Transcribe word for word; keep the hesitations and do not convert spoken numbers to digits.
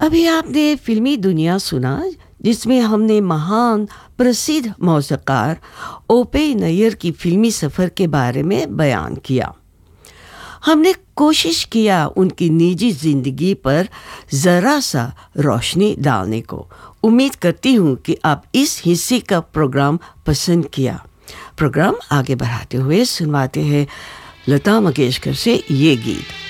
अभी आपने फिल्मी दुनिया सुना, जिसमें हमने महान प्रसिद्ध मौसीकार ओपे नैयर की फिल्मी सफ़र के बारे में बयान किया। हमने कोशिश किया उनकी निजी ज़िंदगी पर ज़रा सा रोशनी डालने को। उम्मीद करती हूँ कि आप इस हिस्से का प्रोग्राम पसंद किया। प्रोग्राम आगे बढ़ाते हुए सुनवाते हैं लता मंगेशकर से ये गीत।